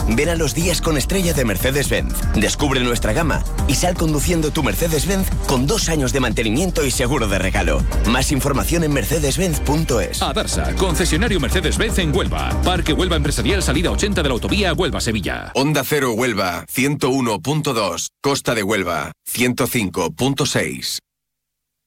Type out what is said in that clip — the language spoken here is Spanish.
Ven a los días con estrella de Mercedes-Benz. Descubre nuestra gama y sal conduciendo tu Mercedes-Benz con 2 años de mantenimiento y seguro de regalo. Más información en mercedes-benz.es. Adarsa, concesionario Mercedes-Benz en Huelva. Parque Huelva Empresarial, salida 80 de la autovía Huelva-Sevilla. Onda Cero Huelva, 101.2. Costa de Huelva, 105.6.